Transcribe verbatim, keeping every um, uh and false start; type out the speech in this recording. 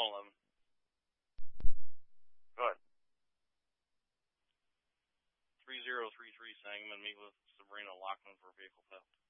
one eleven. Go ahead. three zero three three Sangamon, meet with Sabrina Lockman for vehicle theft.